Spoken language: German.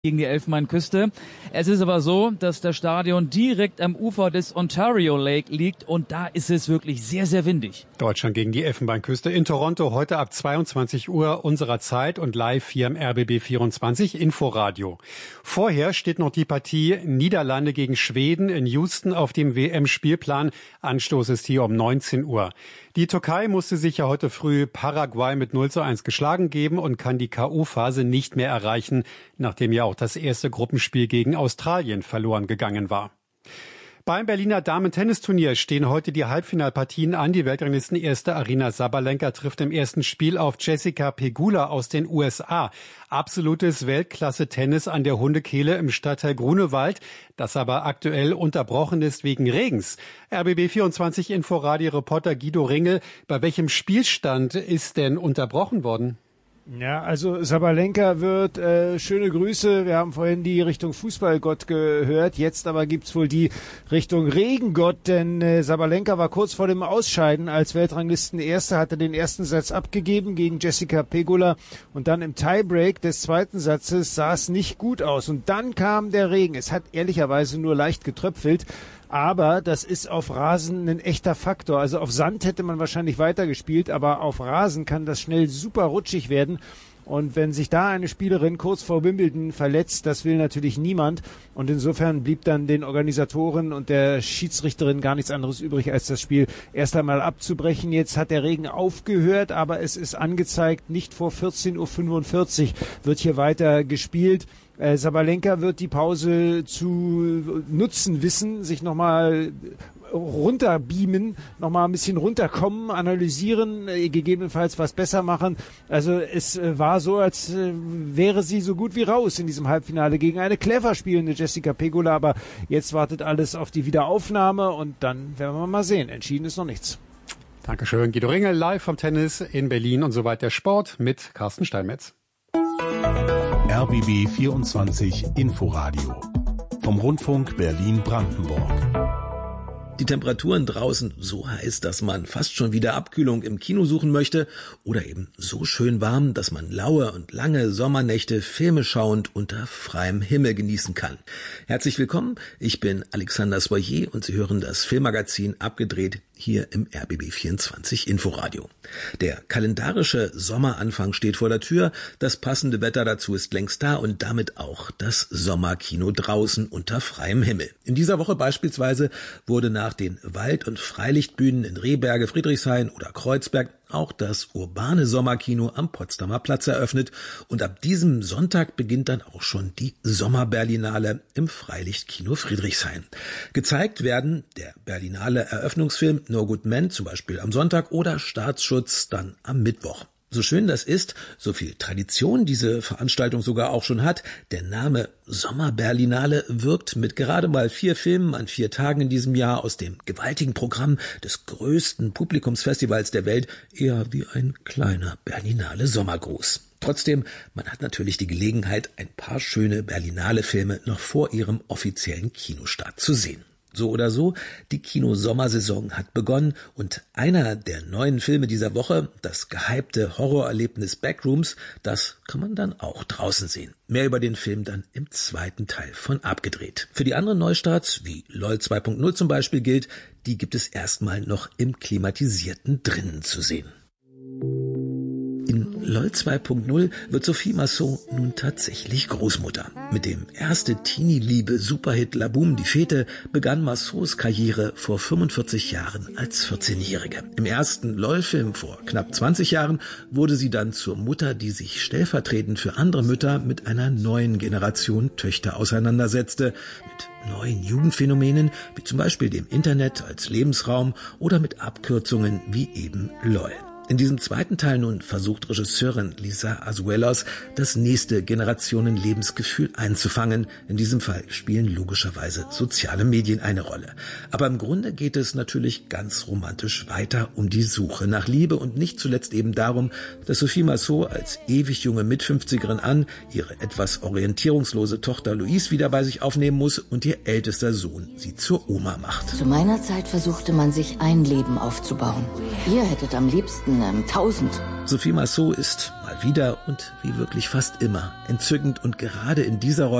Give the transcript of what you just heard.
gegen die Elfenbeinküste. Es ist aber so, dass das Stadion direkt am Ufer des Ontario Lake liegt und da ist es wirklich sehr, sehr windig. Deutschland gegen die Elfenbeinküste in Toronto heute ab 22 Uhr unserer Zeit und live hier im RBB 24 Inforadio. Vorher steht noch die Partie Niederlande gegen Schweden in Houston auf dem WM-Spielplan. Anstoß ist hier um 19 Uhr. Die Türkei musste sich ja heute früh Paraguay mit 0:1 geschlagen geben und kann die K.O.-Phase nicht mehr erreichen, nachdem ja auch das erste Gruppenspiel gegen Australien verloren gegangen war. Beim Berliner Damen-Tennisturnier stehen heute die Halbfinalpartien an. Die Weltranglistenerste Aryna Sabalenka trifft im ersten Spiel auf Jessica Pegula aus den USA. Absolutes Weltklasse-Tennis an der Hundekehle im Stadtteil Grunewald, das aber aktuell unterbrochen ist wegen Regens. RBB 24 Inforadio-Reporter Guido Ringel, bei welchem Spielstand ist denn unterbrochen worden? Ja, also Sabalenka wird, schöne Grüße, wir haben vorhin die Richtung Fußballgott gehört, jetzt aber gibt's wohl die Richtung Regengott, denn Sabalenka war kurz vor dem Ausscheiden als Weltranglistenerste, hatte den ersten Satz abgegeben gegen Jessica Pegula und dann im Tiebreak des zweiten Satzes sah es nicht gut aus und dann kam der Regen. Es hat ehrlicherweise nur leicht getröpfelt. Aber das ist auf Rasen ein echter Faktor. Also auf Sand hätte man wahrscheinlich weitergespielt, aber auf Rasen kann das schnell super rutschig werden. Und wenn sich da eine Spielerin kurz vor Wimbledon verletzt, das will natürlich niemand. Und insofern blieb dann den Organisatoren und der Schiedsrichterin gar nichts anderes übrig, als das Spiel erst einmal abzubrechen. Jetzt hat der Regen aufgehört, aber es ist angezeigt, nicht vor 14:45 Uhr wird hier weiter gespielt. Sabalenka wird die Pause zu nutzen wissen, sich nochmal runterbeamen, nochmal ein bisschen runterkommen, analysieren, gegebenenfalls was besser machen. Also es war so, als wäre sie so gut wie raus in diesem Halbfinale gegen eine clever spielende Jessica Pegula, aber jetzt wartet alles auf die Wiederaufnahme und dann werden wir mal sehen. Entschieden ist noch nichts. Dankeschön, Guido Ringel, live vom Tennis in Berlin und soweit der Sport mit Carsten Steinmetz. RBB 24 Inforadio vom Rundfunk Berlin-Brandenburg. Die Temperaturen draußen so heiß, dass man fast schon wieder Abkühlung im Kino suchen möchte oder eben so schön warm, dass man laue und lange Sommernächte Filme schauend unter freiem Himmel genießen kann. Herzlich willkommen, ich bin Alexander Soyer und Sie hören das Filmmagazin Abgedreht hier im RBB 24 Inforadio. Der kalendarische Sommeranfang steht vor der Tür, das passende Wetter dazu ist längst da und damit auch das Sommerkino draußen unter freiem Himmel. In dieser Woche beispielsweise wurde nach den Wald- und Freilichtbühnen in Rehberge, Friedrichshain oder Kreuzberg auch das urbane Sommerkino am Potsdamer Platz eröffnet und ab diesem Sonntag beginnt dann auch schon die Sommerberlinale im Freilichtkino Friedrichshain. Gezeigt werden der Berlinale Eröffnungsfilm No Good Men zum Beispiel am Sonntag oder Staatsschutz dann am Mittwoch. So schön das ist, so viel Tradition diese Veranstaltung sogar auch schon hat, der Name Sommerberlinale wirkt mit gerade mal 4 Filmen an 4 Tagen in diesem Jahr aus dem gewaltigen Programm des größten Publikumsfestivals der Welt eher wie ein kleiner Berlinale Sommergruß. Trotzdem, man hat natürlich die Gelegenheit, ein paar schöne Berlinale-Filme noch vor ihrem offiziellen Kinostart zu sehen. So oder so, die Kino-Sommersaison hat begonnen und einer der neuen Filme dieser Woche, das gehypte Horrorerlebnis Backrooms, das kann man dann auch draußen sehen. Mehr über den Film dann im zweiten Teil von Abgedreht. Für die anderen Neustarts, wie LOL 2.0 zum Beispiel gilt, die gibt es erstmal noch im klimatisierten Drinnen zu sehen. In LOL 2.0 wird Sophie Massot nun tatsächlich Großmutter. Mit dem erste Teenie-Liebe-Superhit La Boum die Fete begann Massots Karriere vor 45 Jahren als 14-Jährige. Im ersten LOL-Film vor knapp 20 Jahren wurde sie dann zur Mutter, die sich stellvertretend für andere Mütter mit einer neuen Generation Töchter auseinandersetzte, mit neuen Jugendphänomenen, wie zum Beispiel dem Internet als Lebensraum oder mit Abkürzungen wie eben LOL. In diesem zweiten Teil nun versucht Regisseurin Lisa Azuelos, das nächste Generationen-Lebensgefühl einzufangen. In diesem Fall spielen logischerweise soziale Medien eine Rolle. Aber im Grunde geht es natürlich ganz romantisch weiter um die Suche nach Liebe und nicht zuletzt eben darum, dass Sophie Massot als ewig junge Mit-50erin an ihre etwas orientierungslose Tochter Louise wieder bei sich aufnehmen muss und ihr ältester Sohn sie zur Oma macht. Zu meiner Zeit versuchte man sich ein Leben aufzubauen. Ihr hättet am liebsten besten 1000. Sophie Massot ist mal wieder und wie wirklich fast immer entzückend und gerade in dieser Rolle